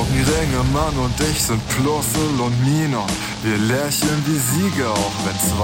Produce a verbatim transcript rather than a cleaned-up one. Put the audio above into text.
Ringemann und ich sind Plus und Minus. Wir lächeln wie Sieger, auch wenn's